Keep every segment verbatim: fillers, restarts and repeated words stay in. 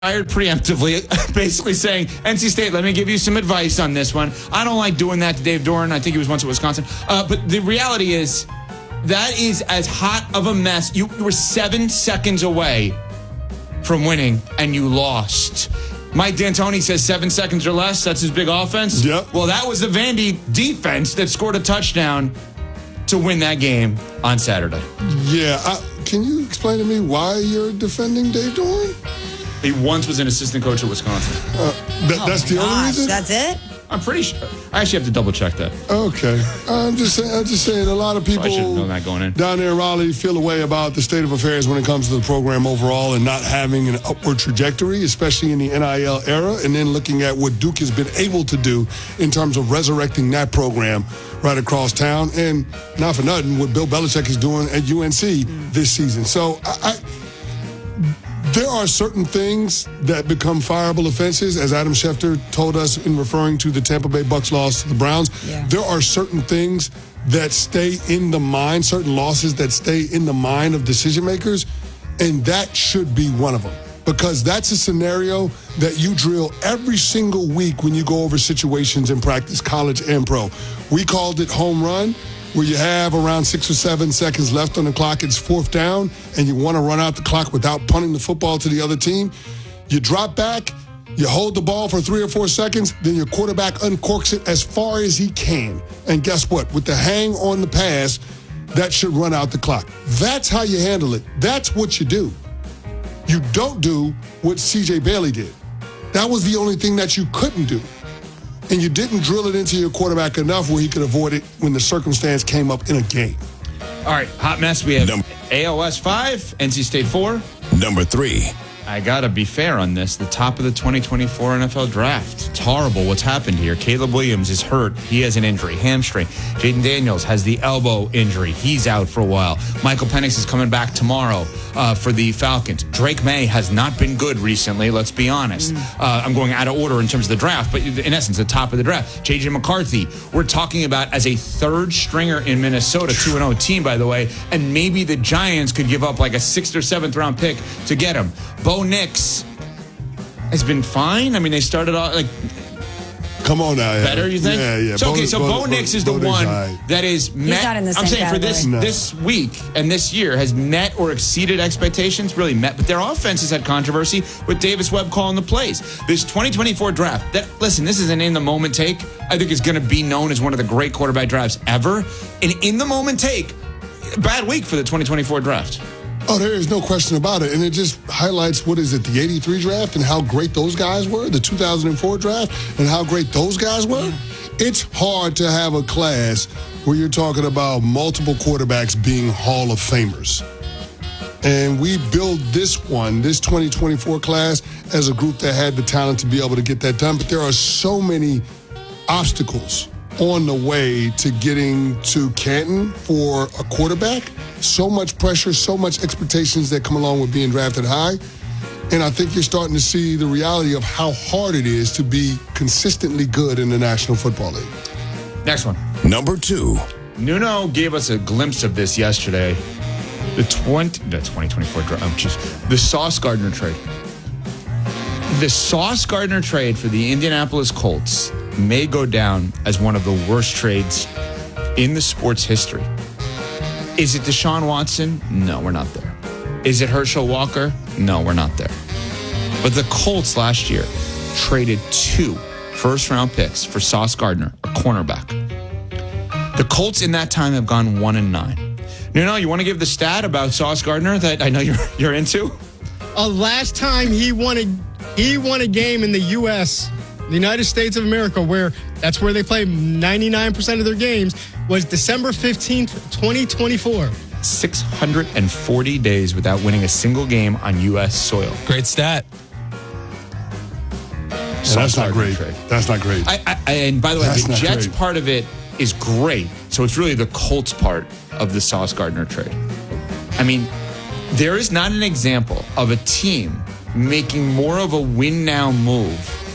fired preemptively, basically saying, N C State, let me give you some advice on this one. I don't like doing that to Dave Doran. I think he was once at Wisconsin. Uh, but the reality is, that is as hot of a mess. You, you were seven seconds away from winning, and you lost. Mike D'Antoni says seven seconds or less. That's his big offense. Yep. Well, that was the Vandy defense that scored a touchdown to win that game on Saturday. Yeah. I, can you explain to me why you're defending Dave Doran? He once was an assistant coach at Wisconsin. Uh, th- oh that's the gosh, only reason? That's it? I'm pretty sure. I actually have to double check that. Okay. I'm just saying, I'm just saying a lot of people I should have known that going in. down there in Raleigh feel a way about the state of affairs when it comes to the program overall and not having an upward trajectory, especially in the N I L era, and then looking at what Duke has been able to do in terms of resurrecting that program right across town. And not for nothing, what Bill Belichick is doing at U N C this season. So I... I There are certain things that become fireable offenses, as Adam Schefter told us in referring to the Tampa Bay Bucks loss to the Browns. Yeah. There are certain things that stay in the mind, certain losses that stay in the mind of decision makers, and that should be one of them. Because that's a scenario that you drill every single week when you go over situations in practice, college and pro. We called it home run, where you have around six or seven seconds left on the clock. It's fourth down, and you want to run out the clock without punting the football to the other team. You drop back, you hold the ball for three or four seconds, then your quarterback uncorks it as far as he can. And guess what? With the hang on the pass, that should run out the clock. That's how you handle it. That's what you do. You don't do what C J Bailey did. That was the only thing that you couldn't do. And you didn't drill it into your quarterback enough where he could avoid it when the circumstance came up in a game. All right, hot mess. We have Number- A O S five, N C State four. Number three. I got to be fair on this. The top of the twenty twenty-four N F L draft. It's horrible what's happened here. Caleb Williams is hurt. He has an injury, hamstring. Jaden Daniels has the elbow injury. He's out for a while. Michael Penix is coming back tomorrow uh, for the Falcons. Drake May has not been good recently, let's be honest. Uh, I'm going out of order in terms of the draft, but in essence, the top of the draft. J J McCarthy, we're talking about as a third stringer in Minnesota, two and oh team, by the way, and maybe the Giants could give up like a sixth or seventh round pick to get him. Bo Nix has been fine. I mean, they started off like Come on now, yeah. better, you think? Yeah, yeah. So, okay, Bo, so Bo, Bo, Bo Nix is the Bo Nix, one right. that is met. not in the I'm same saying for this category. No. this week and this year has met or exceeded expectations, really met. But their offense has had controversy with Davis Webb calling the plays. This twenty twenty-four draft, that listen, this is an in-the-moment take. I think it's going to be known as one of the great quarterback drafts ever. An in-the-moment take, bad week for the twenty twenty-four draft. Oh, there is no question about it. And it just highlights, what is it, the eighty-three draft and how great those guys were, the two thousand four draft and how great those guys were. It's hard to have a class where you're talking about multiple quarterbacks being Hall of Famers. And we built this one, this twenty twenty-four class, as a group that had the talent to be able to get that done. But there are so many obstacles on the way to getting to Canton for a quarterback. So much pressure, so much expectations that come along with being drafted high. And I think you're starting to see the reality of how hard it is to be consistently good in the National Football League. Next one. Number two. Nuno gave us a glimpse of this yesterday. The twenty, the twenty twenty-four draft. Oh, jeez. The Sauce Gardner trade. The Sauce Gardner trade for the Indianapolis Colts may go down as one of the worst trades in the sports history. Is it Deshaun Watson? No, we're not there. Is it Herschel Walker? No, we're not there. But the Colts last year traded two first-round picks for Sauce Gardner, a cornerback. The Colts in that time have gone one and nine. Nuno, you want to give the stat about Sauce Gardner that I know you're you're into? Uh, last time he won a he won a game in the U S, the United States of America, where that's where they play ninety-nine percent of their games, was December fifteenth, twenty twenty-four. six hundred forty days without winning a single game on U S soil. Great stat. And that's not great. Trade. That's not great. I, I, and by the way, That's the not Jets great. part of it is great. So it's really the Colts part of the Sauce Gardner trade. I mean, there is not an example of a team making more of a win-now move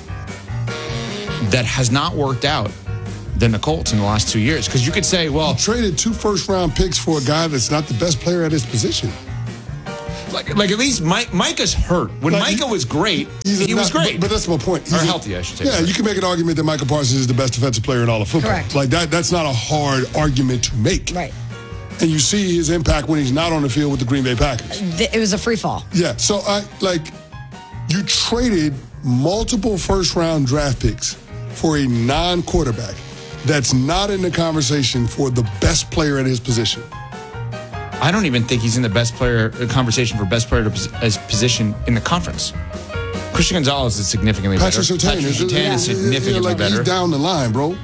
that has not worked out than the Colts in the last two years. Because you could say, well, You traded two first-round picks for a guy that's not the best player at his position. Like, like at least Mike, Micah's hurt. When Like, Micah was great, He's a he was not- great. But, but that's my point. He's Or a- healthy, I should say. Yeah, you can make an argument that Micah Parsons is the best defensive player in all of football. Correct. Like that. That's not a hard argument to make. Right. And you see his impact when he's not on the field with the Green Bay Packers. Th- It was a free fall. Yeah. So I like you traded multiple first round draft picks for a non-quarterback that's not in the conversation for the best player at his position. I don't even think he's in the best player the conversation for best player to pos- as position in the conference. Christian Gonzalez is significantly Patrick better. Surtain Patrick is, Surtain yeah, is yeah, significantly like better. He's down the line, bro.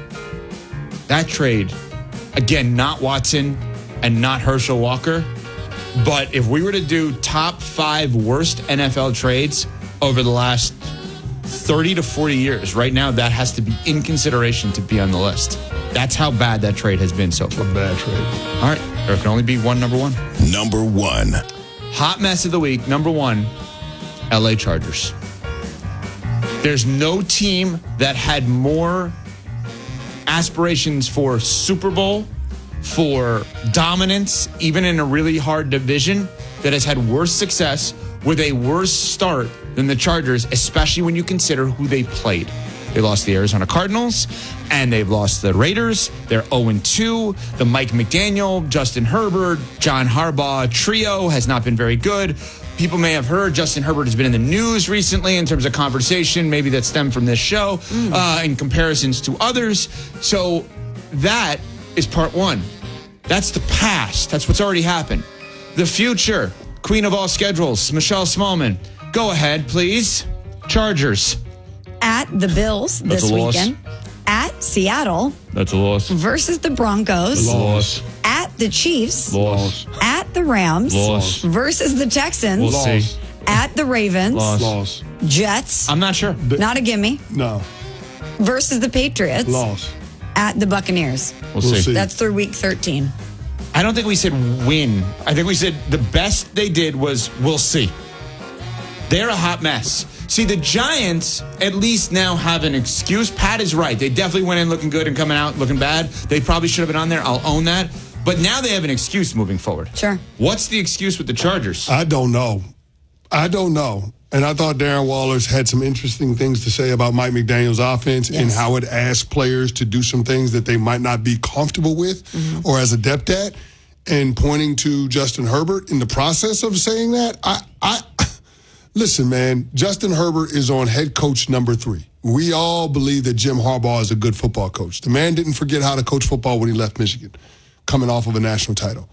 That trade, again, not Watson and not Herschel Walker, but if we were to do top five worst N F L trades over the last thirty to forty years, right now that has to be in consideration to be on the list. That's how bad that trade has been so far. A bad trade. All right, there can only be one number one. Number one. Hot mess of the week, number one, L A Chargers. There's no team that had more aspirations for Super Bowl, for dominance, even in a really hard division, that has had worse success with a worse start than the Chargers, especially when you consider who they played. They lost the Arizona Cardinals, and they've lost the Raiders. They're oh and two. The Mike McDaniel, Justin Herbert, John Harbaugh trio has not been very good. People may have heard Justin Herbert has been in the news recently in terms of conversation, maybe that stemmed from this show, mm. uh, in comparisons to others. So that is part one. That's the past. That's what's already happened. The future, queen of all schedules, Michelle Smallman. Go ahead, please. Chargers. At the Bills That's this a loss. weekend. At Seattle That's a loss. versus the Broncos. Loss. At the Chiefs. Loss. At the Rams Loss. versus the Texans. We'll see. At the Ravens. Loss. Loss. Jets. I'm not sure. Not a gimme. No. Versus the Patriots. Loss. At the Buccaneers. We'll, We'll see. see. That's through week thirteen. I don't think we said win. I think we said the best they did was we'll see. They're a hot mess. See, the Giants at least now have an excuse. Pat is right. They definitely went in looking good and coming out looking bad. They probably should have been on there. I'll own that. But now they have an excuse moving forward. Sure. What's the excuse with the Chargers? I don't know. I don't know. And I thought Darren Waller's had some interesting things to say about Mike McDaniel's offense Yes. and how it asks players to do some things that they might not be comfortable with mm-hmm. or as adept at. And pointing to Justin Herbert in the process of saying that, I, I listen, man, Justin Herbert is on head coach number three. We all believe that Jim Harbaugh is a good football coach. The man didn't forget how to coach football when he left Michigan, coming off of a national title.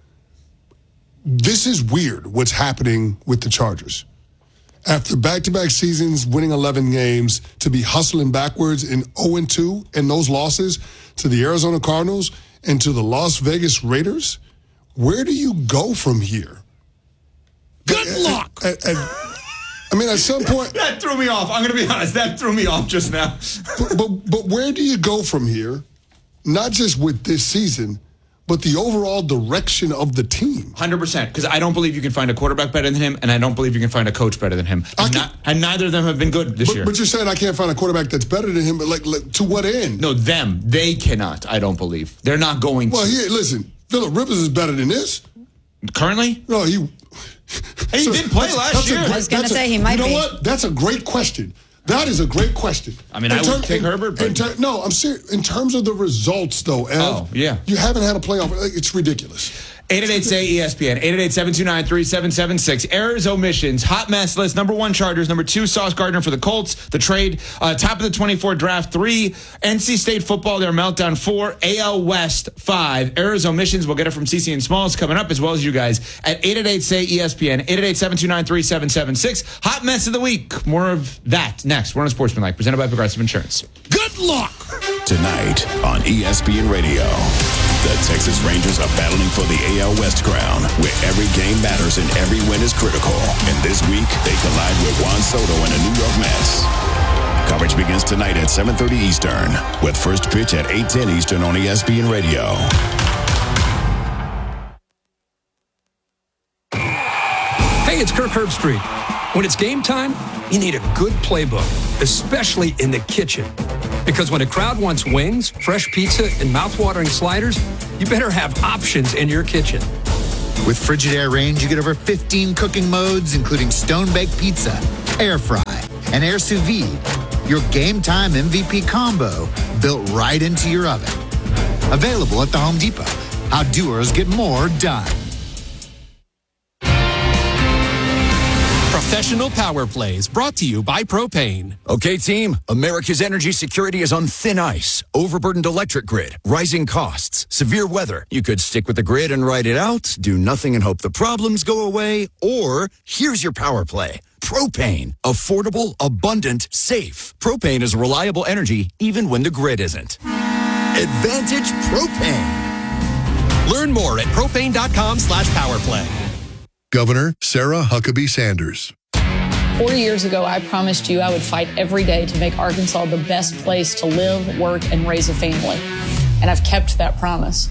This is weird, what's happening with the Chargers. After back-to-back seasons, winning eleven games, to be hustling backwards in oh and two and those losses to the Arizona Cardinals and to the Las Vegas Raiders, where do you go from here? Good luck. At, at, I mean, at some point... That threw me off. I'm going to be honest. That threw me off just now. but, but, but where do you go from here, not just with this season, but the overall direction of the team? one hundred percent. Because I don't believe you can find a quarterback better than him, and I don't believe you can find a coach better than him. And, can, not, and neither of them have been good this but, year. But you're saying I can't find a quarterback that's better than him, but like, like to what end? No, them. They cannot, I don't believe. They're not going Well, to. here, listen, Phillip Rivers is better than this. Currently? No, he... He So did play that's- last that's a year. great- I was gonna that's a- say he might You know be. what? That's a great question. That is a great question. I mean, I would take Herbert, but- in ter- no, I'm serious. In terms of the results, though, Ev, Oh, yeah. you haven't had a playoff. It's ridiculous. eight eight eight say E S P N, eight eight eight, seven two nine, three seven seven six. Errors, omissions, hot mess list. Number one, Chargers. Number two, Sauce Gardner for the Colts. The trade, uh, top of the twenty-four draft, three. N C State football, their meltdown, four. A L West, five. Errors, omissions, we'll get it from C C and Smalls coming up, as well as you guys at eight eight eight say E S P N, eight eight eight, seven two nine, three seven seven six. Hot mess of the week. More of that next. We're on Sportsmanlike, presented by Progressive Insurance. Good luck! Tonight on E S P N Radio, the Texas Rangers are battling for the A L West crown, where every game matters and every win is critical. And this week, they collide with Juan Soto and the New York Mets. Coverage begins tonight at seven thirty Eastern, with first pitch at eight ten Eastern on E S P N Radio. Hey, it's Kirk Herbstreit. When it's game time, you need a good playbook, especially in the kitchen. Because when a crowd wants wings, fresh pizza, and mouthwatering sliders, you better have options in your kitchen. With Frigidaire range, you get over fifteen cooking modes, including stone-baked pizza, air fry, and air sous vide. Your game time M V P combo built right into your oven. Available at the Home Depot. How doers get more done. Professional Power Plays brought to you by Propane. Okay, team, America's energy security is on thin ice. Overburdened electric grid, rising costs, severe weather. You could stick with the grid and ride it out, do nothing and hope the problems go away, or here's your power play. Propane. Affordable, abundant, safe. Propane is reliable energy even when the grid isn't. Advantage Propane. Learn more at propane.com slash powerplay. Governor Sarah Huckabee Sanders. Four years ago, I promised you I would fight every day to make Arkansas the best place to live, work, and raise a family. And I've kept that promise.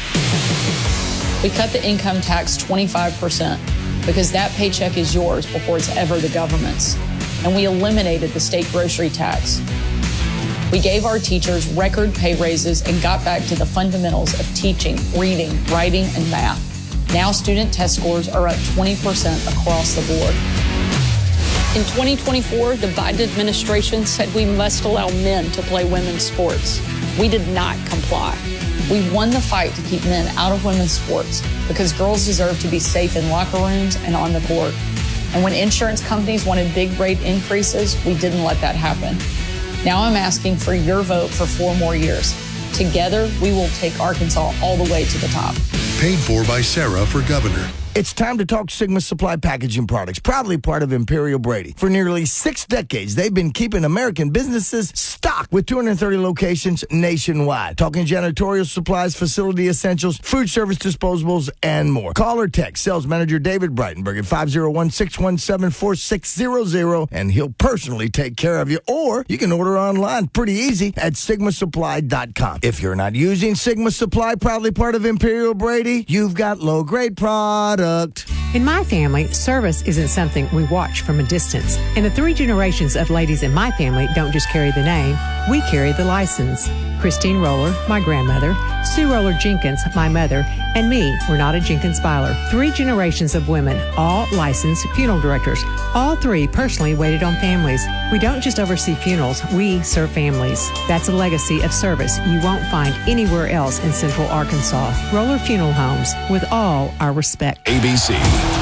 We cut the income tax twenty-five percent because that paycheck is yours before it's ever the government's. And we eliminated the state grocery tax. We gave our teachers record pay raises and got back to the fundamentals of teaching, reading, writing, and math. Now student test scores are up twenty percent across the board. In twenty twenty-four, the Biden administration said we must allow men to play women's sports. We did not comply. We won the fight to keep men out of women's sports because girls deserve to be safe in locker rooms and on the court. And when insurance companies wanted big rate increases, we didn't let that happen. Now I'm asking for your vote for four more years. Together, we will take Arkansas all the way to the top. Paid for by Sarah for governor. It's time to talk Sigma Supply Packaging Products, proudly part of Imperial Brady. For nearly six decades, they've been keeping American businesses stocked with two hundred thirty locations nationwide. Talking janitorial supplies, facility essentials, food service disposables, and more. Call or text sales manager David Breitenberg at five oh one, six one seven, four six zero zero, and he'll personally take care of you. Or you can order online pretty easy at sigma supply dot com. If you're not using Sigma Supply, proudly part of Imperial Brady, you've got low-grade product. In my family, service isn't something we watch from a distance. And the three generations of ladies in my family don't just carry the name, we carry the license. Christine Roller, my grandmother, Sue Roller Jenkins, my mother, and me, Renata Jenkins Byler. Three generations of women, all licensed funeral directors. All three personally waited on families. We don't just oversee funerals, we serve families. That's a legacy of service you won't find anywhere else in Central Arkansas. Roller Funeral Homes, with all our respect. A B C